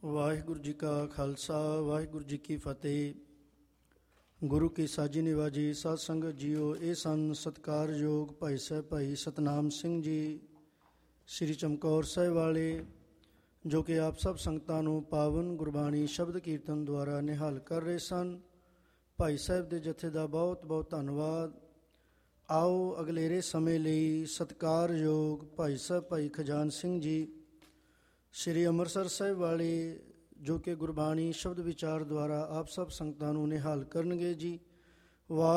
ਵਾਹਿਗੁਰੂ ਜੀ ਕਾ ਖਾਲਸਾ ਵਾਹਿਗੁਰੂ ਜੀ ਕੀ ਫਤਿਹ। ਗੁਰੂ ਕੀ ਸਾਜੀ ਨਿਵਾਜੀ ਸਾਧ ਸੰਗਤ ਜੀਓ, ਇਹ ਸਨ ਸਤਿਕਾਰਯੋਗ ਭਾਈ ਸਾਹਿਬ ਭਾਈ ਸਤਨਾਮ ਸਿੰਘ ਜੀ ਸ੍ਰੀ ਚਮਕੌਰ ਸਾਹਿਬ ਵਾਲੇ, ਜੋ ਕਿ ਆਪ ਸਭ ਸੰਗਤਾਂ ਨੂੰ ਪਾਵਨ ਗੁਰਬਾਣੀ ਸ਼ਬਦ ਕੀਰਤਨ ਦੁਆਰਾ ਨਿਹਾਲ ਕਰ ਰਹੇ ਸਨ। ਭਾਈ ਸਾਹਿਬ ਦੇ ਜਥੇ ਦਾ ਬਹੁਤ ਬਹੁਤ ਧੰਨਵਾਦ। ਆਓ ਅਗਲੇਰੇ ਸਮੇਂ ਲਈ ਸਤਿਕਾਰਯੋਗ ਭਾਈ ਸਾਹਿਬ ਭਾਈ ਖਜਾਨ ਸਿੰਘ ਜੀ ਸ਼੍ਰੀ ਅੰਮ੍ਰਿਤਸਰ ਸਾਹਿਬ ਵਾਲੇ, ਜੋ ਕਿ ਗੁਰਬਾਣੀ ਸ਼ਬਦ ਵਿਚਾਰ ਦੁਆਰਾ ਆਪ ਸਭ ਸੰਗਤਾਂ ਨੂੰ ਨਿਹਾਲ ਕਰਨਗੇ ਜੀ।